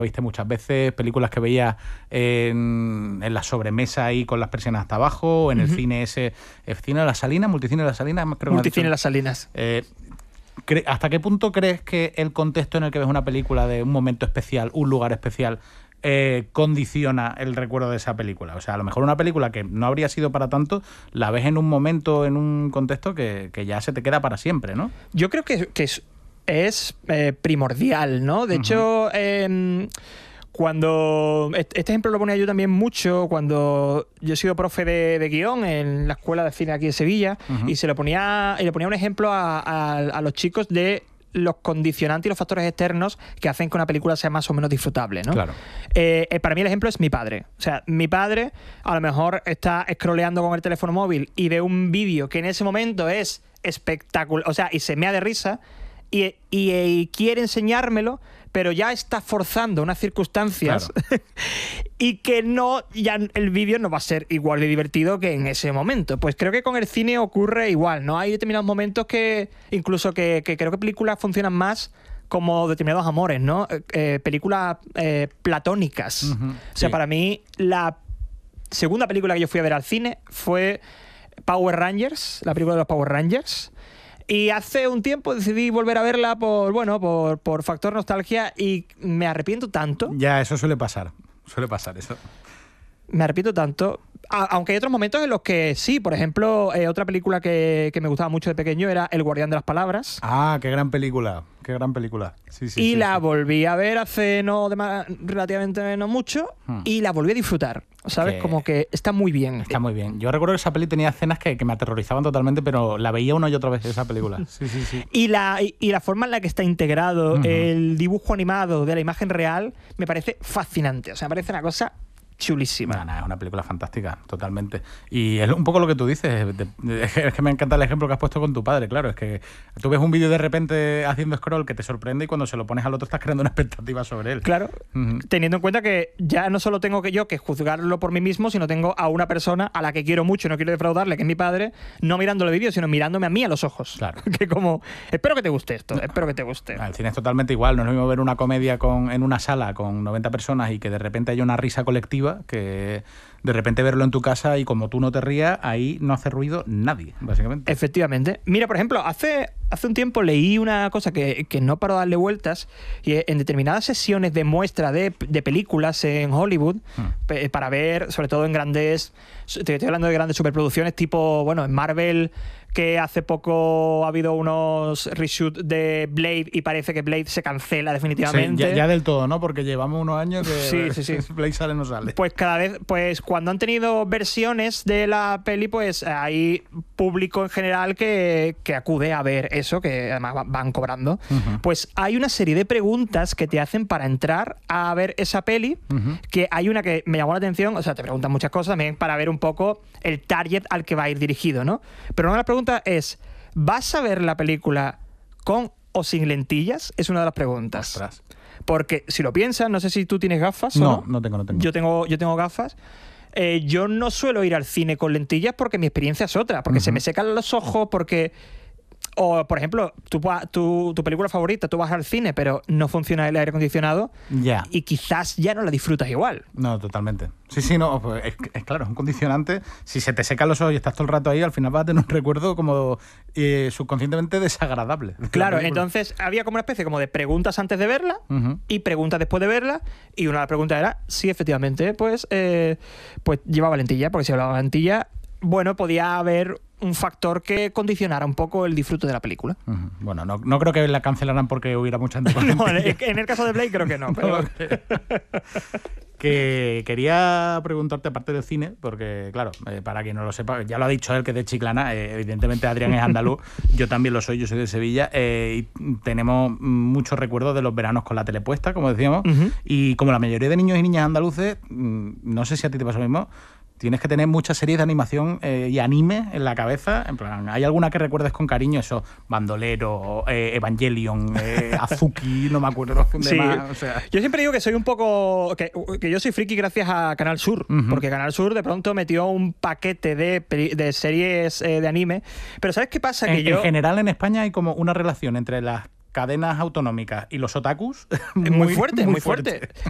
viste muchas veces, películas que veías en la sobremesa ahí con las persianas hasta abajo, o en el cine ese, el cine de las Salinas, Multicine de las Salinas, creo. Multicine de las Salinas. ¿Hasta qué punto crees que el contexto en el que ves una película de un momento especial, un lugar especial, condiciona el recuerdo de esa película? O sea, a lo mejor una película que no habría sido para tanto, la ves en un momento, en un contexto que ya se te queda para siempre, ¿no? Yo creo que es primordial, ¿no? De hecho, cuando... Este ejemplo lo ponía yo también mucho cuando yo he sido profe de guión en la escuela de cine aquí de Sevilla, y le ponía un ejemplo a los chicos de los condicionantes y los factores externos que hacen que una película sea más o menos disfrutable, ¿no? Claro. Para mí el ejemplo es mi padre. O sea, mi padre a lo mejor está scrolleando con el teléfono móvil y ve un vídeo que en ese momento es espectacular, o sea, y se mea de risa, y quiere enseñármelo, pero ya está forzando unas circunstancias, claro. Y que ya el vídeo no va a ser igual de divertido que en ese momento. Pues creo que con el cine ocurre igual, ¿no? Hay determinados momentos que incluso que creo que películas funcionan más como determinados amores, ¿no? Películas platónicas. O sea, para mí la segunda película que yo fui a ver al cine fue Power Rangers, la película de los Power Rangers. Y hace un tiempo decidí volver a verla por factor nostalgia, y me arrepiento tanto. Ya, eso suele pasar eso. Me arrepiento tanto. Aunque hay otros momentos en los que sí. Por ejemplo, otra película que me gustaba mucho de pequeño era El Guardián de las Palabras. Ah, qué gran película. Sí, la volví a ver hace relativamente no mucho, y la volví a disfrutar. ¿Sabes? Como que está muy bien. Está muy bien. Yo recuerdo que esa peli tenía escenas que me aterrorizaban totalmente, pero la veía una y otra vez esa película. Sí. Y la forma en la que está integrado el dibujo animado de la imagen real me parece fascinante. O sea, me parece una cosa chulísima. Es una película fantástica, totalmente. Y es un poco lo que tú dices. Es que me encanta el ejemplo que has puesto con tu padre, claro. Es que tú ves un vídeo de repente haciendo scroll que te sorprende, y cuando se lo pones al otro estás creando una expectativa sobre él. Claro, teniendo en cuenta que ya no solo tengo que juzgarlo por mí mismo, sino tengo a una persona a la que quiero mucho y no quiero defraudarle, que es mi padre, no mirándole el vídeo, sino mirándome a mí a los ojos. Claro. Que como, espero que te guste esto, espero que te guste. El cine es totalmente igual. No es lo mismo ver una comedia en una sala con 90 personas y que de repente haya una risa colectiva, que de repente verlo en tu casa y como tú no te rías, ahí no hace ruido nadie, básicamente. Efectivamente. Mira, por ejemplo, hace un tiempo leí una cosa que no paro de darle vueltas, y en determinadas sesiones de muestra de películas en Hollywood, para ver, sobre todo en grandes... Te estoy hablando de grandes superproducciones tipo, bueno, en Marvel, que hace poco ha habido unos reshoots de Blade y parece que Blade se cancela definitivamente. Sí, ya del todo, ¿no? Porque llevamos unos años que sí. Blade sale o no sale. Pues cada vez, cuando han tenido versiones de la peli, pues hay público en general que acude a ver eso, que además van cobrando. Pues hay una serie de preguntas que te hacen para entrar a ver esa peli, que hay una que me llamó la atención. O sea, te preguntan muchas cosas también para ver un poco el target al que va a ir dirigido, ¿no? Pero una de las preguntas es, ¿vas a ver la película con o sin lentillas? Es una de las preguntas. Ostras. Porque si lo piensas, no sé si tú tienes gafas o no. No tengo. Yo tengo gafas. Yo no suelo ir al cine con lentillas porque mi experiencia es otra, porque se me secan los ojos, porque... O, por ejemplo, tu película favorita, tú vas al cine, pero no funciona el aire acondicionado, y quizás ya no la disfrutas igual. No, totalmente. Sí, no, pues es claro, es un condicionante. Si se te secan los ojos y estás todo el rato ahí, al final vas a tener un recuerdo como subconscientemente desagradable. Claro, entonces había como una especie como de preguntas antes de verla y preguntas después de verla, y una de las preguntas era si efectivamente pues llevaba lentilla, porque si llevaba lentilla, bueno, podía haber un factor que condicionara un poco el disfrute de la película. Bueno, no creo que la cancelaran porque hubiera mucha gente con No, en el caso de Blade creo que no. Pero... Que quería preguntarte, aparte del cine, porque claro, para quien no lo sepa, ya lo ha dicho él, que es de Chiclana, evidentemente Adrián es andaluz, yo también lo soy, yo soy de Sevilla, y tenemos muchos recuerdos de los veranos con la tele puesta, como decíamos, y como la mayoría de niños y niñas andaluces, no sé si a ti te pasa lo mismo, tienes que tener muchas series de animación y anime en la cabeza. En plan, ¿hay alguna que recuerdes con cariño? Eso, Bandolero, Evangelion, Azuki, no me acuerdo. Sí. Más, o sea. Yo siempre digo que soy un poco... Que yo soy friki gracias a Canal Sur, porque Canal Sur de pronto metió un paquete de series de anime. Pero ¿sabes qué pasa? En general en España hay como una relación entre las cadenas autonómicas y los otakus muy fuerte.